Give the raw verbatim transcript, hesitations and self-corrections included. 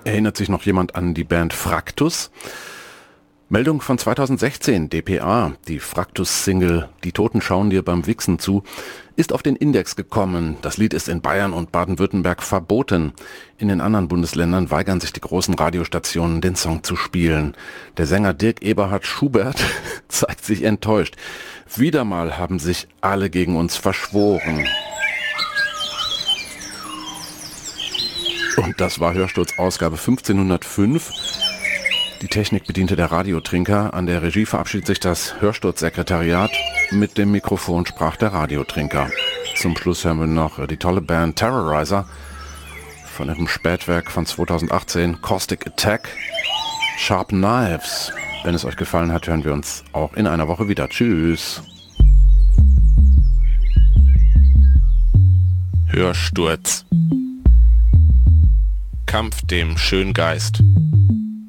Erinnert sich noch jemand an die Band Fraktus? Meldung von zweitausendsechzehn, D P A, die Fraktus-Single »Die Toten schauen dir beim Wichsen zu« ist auf den Index gekommen. Das Lied ist in Bayern und Baden-Württemberg verboten. In den anderen Bundesländern weigern sich die großen Radiostationen, den Song zu spielen. Der Sänger Dirk Eberhard Schubert zeigt sich enttäuscht. Wieder mal haben sich alle gegen uns verschworen. Und das war Hörsturz Ausgabe fünfzehnhundertfünf. Die Technik bediente der Radiotrinker. An der Regie verabschiedet sich das Hörsturzsekretariat. Mit dem Mikrofon sprach der Radiotrinker. Zum Schluss hören wir noch die tolle Band Terrorizer von ihrem Spätwerk von zweitausendachtzehn, Caustic Attack, Sharp Knives. Wenn es euch gefallen hat, hören wir uns auch in einer Woche wieder. Tschüss. Hörsturz. Kampf dem Schöngeist.